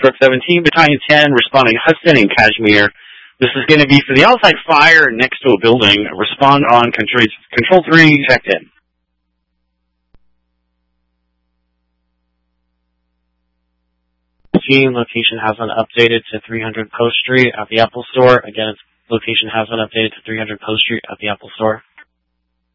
Truck 17, Battalion 10, responding Hudson and Kashmir. This is going to be for the outside fire next to a building. Respond on Control 3, checked in. Team location has been updated to 300 Post Street at the Apple Store. Again, its location has been updated to 300 Post Street at the Apple Store.